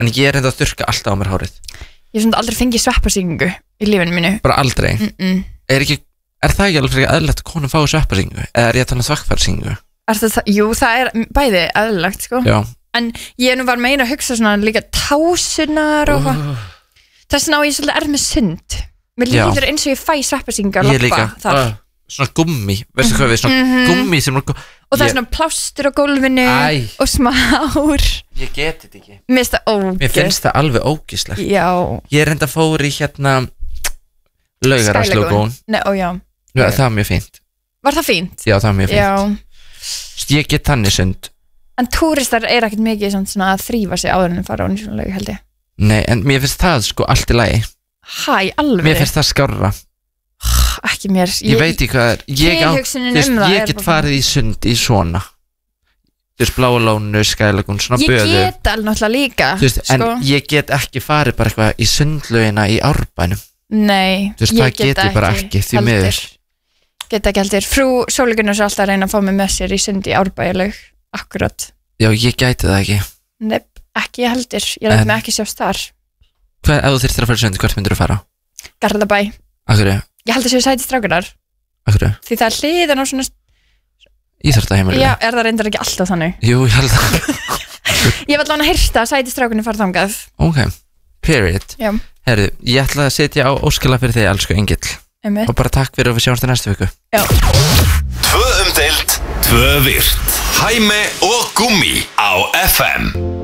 En ég reynda að þurrka alltaf á mér hárið. Ég hef aldrei fengið sveppasýkingu í lífinu mínu. Bara aldrei? Er það ekki alveg fyrir eðlilegt að konum fái sveppasýkingu? Eða er ég að tala um þvaggfærasýkingu? Jú, það er bæði eðlilegt, sko. Já. En ég var meira að hugsa svona líka tásunar og þess vegna á ég svolítið með sund. Mér líður eins og ég fæ sveppasýkingu að labba þar. Svona gummi, veistu hvað við, svona gummi sem og það er svona plástur á gólfinu og smár. Ég geti þetta ekki. Mér finnst það alveg ógeðslegt. Já. Ég reynda að fór í Laugarárslógón. Það var mjög fínt. Var það fínt? Já, það var mjög fínt. Ég get þannig sund. En túristar ekkert mikið svona að þrífa sig áður en fara á svona laug, held ég. Nei, en mér finnst það sko allt í lagi. Alveg? Mér finnst það skárra. Ekki mér. Ég veit ekki hvað ég get farið í sund í svona. Þú veist, Bláa lónu, Skælagún, svona böðu. Ég get alveg náttúrulega líka. En ég get ekki farið bara eitthvað í sundlaugina í Árbænum. Nei, þú veist, það get ég bara ekki því miður. Get ekki heldur. Frú Sólugunars er alltaf að reyna að fá mig með sér í sund í Árbælaug. Akkurat. Já, ég gæti það ekki. Nei, ekki heldur. Ég læt mig ekki sjást þar. Ef þú þyrftir að fara í sund, hvert myndir þú fara? Garðabæ. Akkurru? Ég held að séu sæti strákunar. Akkurru? Því það hliðan á svona íþróttaheimili. Já, það reyndar ekki alltaf þannig? Jú, ég held að Ég var alveg að hyrsta að sæti strákunni fara þangað. Ok, period. Já. Herru, ég ætla að setja á óskala fyrir þig, elsku Engill. Og bara takk fyrir að við sjáumst í næstu viku. Já. 2 umdeilt, 2 virt. Hæmi og Gúmmi á FM.